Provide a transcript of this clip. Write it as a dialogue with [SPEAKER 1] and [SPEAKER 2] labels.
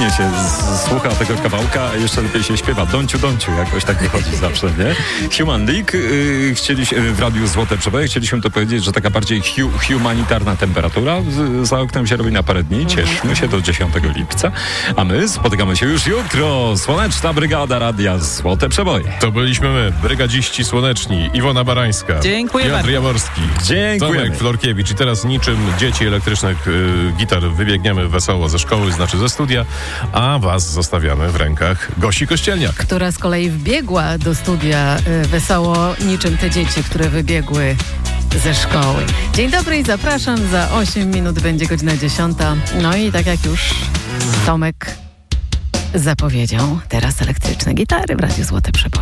[SPEAKER 1] przyjemnie się słucha tego kawałka, a jeszcze lepiej się śpiewa. Donciu, jakoś tak wychodzi zawsze, nie? Human League, w Radiu Złote Przeboje, chcieliśmy to powiedzieć, że taka bardziej humanitarna temperatura za oknem się robi na parę dni. Cieszmy się do 10 lipca, a my spotykamy się już jutro. Słoneczna Brygada Radia Złote Przeboje.
[SPEAKER 2] To byliśmy my, brygadziści słoneczni, Iwona Barańska,
[SPEAKER 3] Dziękuję
[SPEAKER 2] Piotr Jaworski, Tomek Florkiewicz i teraz niczym dzieci elektrycznych gitar wybiegniemy wesoło ze szkoły, znaczy ze studia, a was zostawiamy w rękach Gosi Kościelniak,
[SPEAKER 3] która z kolei wbiegła do studia wesoło niczym te dzieci, które wybiegły ze szkoły. Dzień dobry i zapraszam. Za 8 minut będzie godzina 10. No i tak jak już Tomek zapowiedział, teraz elektryczne gitary w Radiu Złote Przeboje.